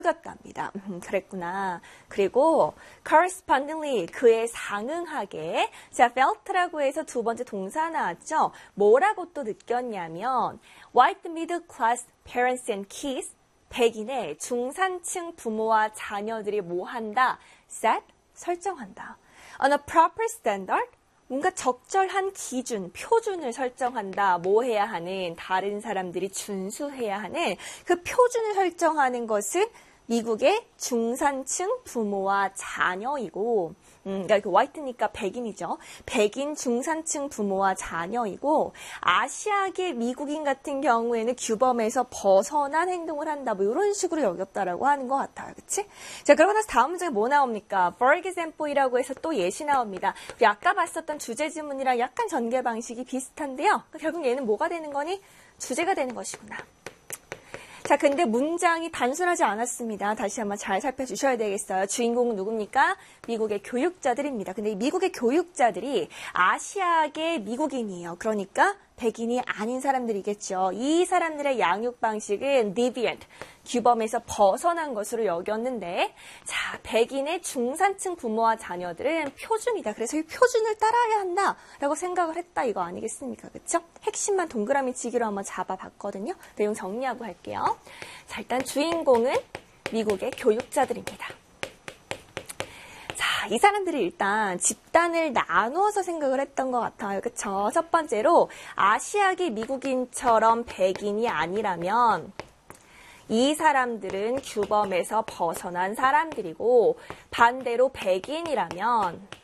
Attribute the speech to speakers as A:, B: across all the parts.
A: 습니다. 그랬구나. 그리고 correspondingly 그에 상응하게 자 felt라고 해서 두 번째 동사 나왔죠. 뭐라고 또 느꼈냐면 white middle class parents and kids 백인의 중산층 부모와 자녀들이 뭐 한다? set 설정한다. on a proper standard 뭔가 적절한 기준, 표준을 설정한다. 뭐 해야 하는, 다른 사람들이 준수해야 하는 그 표준을 설정하는 것은 미국의 중산층 부모와 자녀이고, 그러니까 그 화이트니까 백인이죠. 백인 중산층 부모와 자녀이고, 아시아계 미국인 같은 경우에는 규범에서 벗어난 행동을 한다. 뭐 이런 식으로 여겼다라고 하는 것 같아요. 그치? 자, 그러고 나서 다음 문제가 뭐 나옵니까? For example이라고 해서 또 예시 나옵니다. 우리 아까 봤었던 주제 지문이랑 약간 전개 방식이 비슷한데요. 결국 얘는 뭐가 되는 거니? 주제가 되는 것이구나. 자, 근데 문장이 단순하지 않았습니다. 다시 한번 잘 살펴주셔야 되겠어요. 주인공은 누굽니까? 미국의 교육자들입니다. 근데 이 미국의 교육자들이 아시아계 미국인이에요. 그러니까 백인이 아닌 사람들이겠죠. 이 사람들의 양육 방식은 deviant, 규범에서 벗어난 것으로 여겼는데 자, 백인의 중산층 부모와 자녀들은 표준이다. 그래서 이 표준을 따라야 한다라고 생각을 했다 이거 아니겠습니까? 그렇죠? 핵심만 동그라미 치기로 한번 잡아봤거든요. 내용 정리하고 할게요. 자, 일단 주인공은 미국의 교육자들입니다. 자, 이 사람들이 일단 집단을 나누어서 생각을 했던 것 같아요. 그쵸? 첫 번째로 아시아계 미국인처럼 백인이 아니라면 이 사람들은 규범에서 벗어난 사람들이고 반대로 백인이라면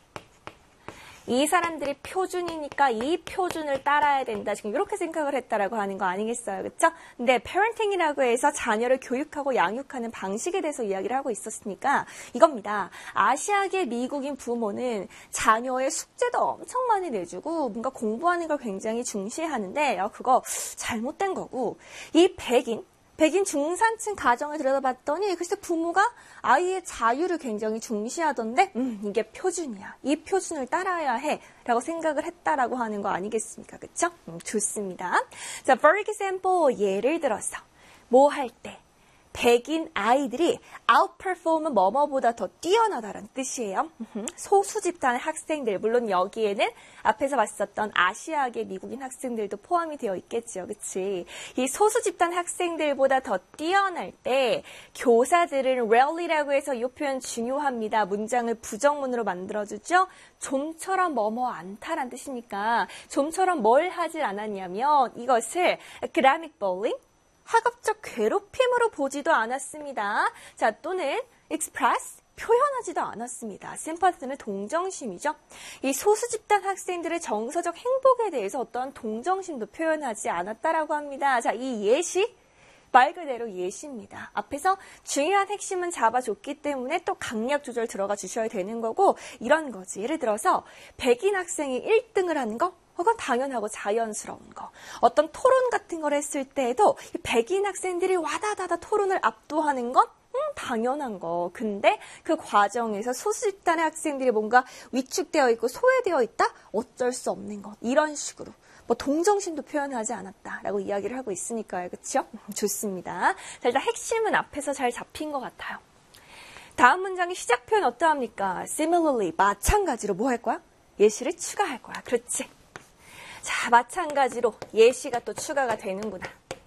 A: 이 사람들이 표준이니까 이 표준을 따라야 된다. 지금 이렇게 생각을 했다라고 하는 거 아니겠어요. 그렇죠? 근데 parenting이라고 해서 자녀를 교육하고 양육하는 방식에 대해서 이야기를 하고 있었으니까 이겁니다. 아시아계 미국인 부모는 자녀의 숙제도 엄청 많이 내주고 뭔가 공부하는 걸 굉장히 중시하는데 그거 잘못된 거고 이 백인 중산층 가정을 들여다봤더니 글쎄 부모가 아이의 자유를 굉장히 중시하던데 이게 표준이야. 이 표준을 따라야 해 라고 생각을 했다라고 하는 거 아니겠습니까? 그쵸? 좋습니다. 자, for example 예를 들어서 뭐 할 때 백인 아이들이 outperform은 뭐뭐보다 더 뛰어나다라는 뜻이에요. 소수 집단의 학생들, 물론 여기에는 앞에서 봤었던 아시아계 미국인 학생들도 포함이 되어 있겠죠. 그치? 이 소수 집단 학생들보다 더 뛰어날 때 교사들은 rally라고 해서 이 표현 중요합니다. 문장을 부정문으로 만들어주죠. 좀처럼 뭐뭐 않다라는 뜻이니까 좀처럼 뭘 하질 않았냐면 이것을 academic bullying, 학업적 괴롭힘으로 보지도 않았습니다. 자, 또는 express, 표현하지도 않았습니다. sympathy는 동정심이죠. 이 소수 집단 학생들의 정서적 행복에 대해서 어떠한 동정심도 표현하지 않았다라고 합니다. 자, 이 예시 말 그대로 예시입니다. 앞에서 중요한 핵심은 잡아줬기 때문에 또 강약 조절 들어가 주셔야 되는 거고 이런 거지. 예를 들어서 백인 학생이 1등을 하는 거 그건 당연하고 자연스러운 거. 어떤 토론 같은 걸 했을 때에도 백인 학생들이 와다다다 토론을 압도하는 건 당연한 거. 근데 그 과정에서 소수 집단의 학생들이 뭔가 위축되어 있고 소외되어 있다? 어쩔 수 없는 것. 이런 식으로. 뭐 동정심도 표현하지 않았다라고 이야기를 하고 있으니까요. 그렇죠? 좋습니다. 자, 일단 핵심은 앞에서 잘 잡힌 것 같아요. 다음 문장의 시작 표현 어떠합니까? Similarly, 마찬가지로 뭐 할 거야? 예시를 추가할 거야. 그렇지? 자, 마찬가지로 예시가 또 추가가 되는구나.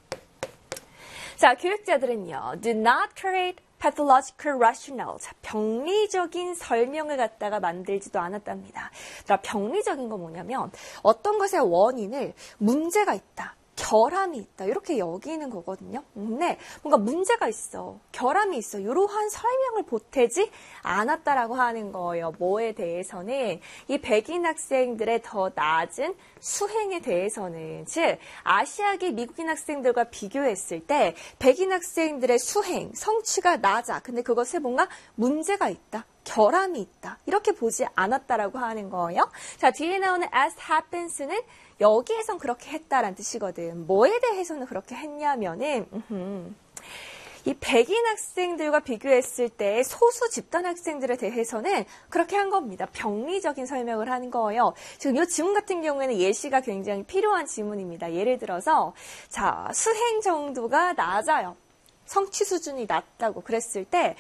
A: 자, 교육자들은요. Do not create pathological rationale. 자, 병리적인 설명을 갖다가 만들지도 않았답니다. 자, 병리적인 건 뭐냐면 어떤 것의 원인을 문제가 있다. 결함이 있다. 이렇게 여기는 거거든요. 근데 뭔가 문제가 있어. 결함이 있어. 이러한 설명을 보태지 않았다라고 하는 거예요. 뭐에 대해서는 이 백인 학생들의 더 낮은 수행에 대해서는 즉 아시아계 미국인 학생들과 비교했을 때 백인 학생들의 수행, 성취가 낮아. 근데 그것에 뭔가 문제가 있다. 결함이 있다. 이렇게 보지 않았다라고 하는 거예요. 자, 뒤에 나오는 as happens는 여기에선 그렇게 했다라는 뜻이거든. 뭐에 대해서는 그렇게 했냐면은 이 백인 학생들과 비교했을 때 소수 집단 학생들에 대해서는 그렇게 한 겁니다. 병리적인 설명을 하는 거예요. 지금 이 지문 같은 경우에는 예시가 굉장히 필요한 지문입니다. 예를 들어서 자, 수행 정도가 낮아요. 성취 수준이 낮다고 그랬을 때